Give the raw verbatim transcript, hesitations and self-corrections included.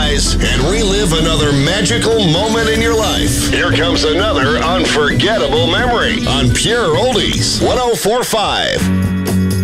guys, and relive another magical moment in your life. Here comes another unforgettable memory on Pure Oldies one oh four point five.